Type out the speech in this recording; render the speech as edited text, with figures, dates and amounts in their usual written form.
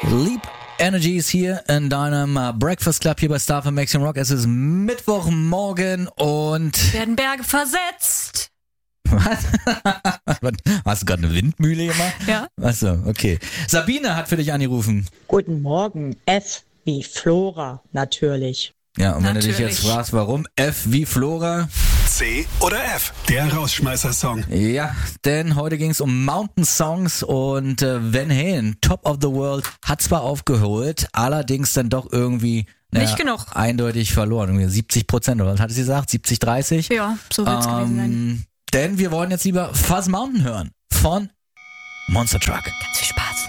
Leap Energies hier in deinem Breakfast Club hier bei Star für Maxim Rock. Es ist Mittwochmorgen und... Werden Berge versetzt. Was? Hast du gerade eine Windmühle gemacht? Ja. Achso, okay. Sabine hat für dich angerufen. Guten Morgen, F wie Flora, natürlich. Ja, und wenn du dich Natürlich. jetzt fragst, warum F wie Flora? C oder F, der Rausschmeißer-Song. Ja, denn heute ging es um Mountain Songs und Van Halen, Top of the World, hat zwar aufgeholt, allerdings dann doch irgendwie Nicht genug. eindeutig verloren. Irgendwie 70%, oder was hat sie gesagt? 70-30? Ja, so wird's gewesen sein. Denn wir wollen jetzt lieber Fuzz Mountain hören von Monster Truck. Ganz viel Spaß.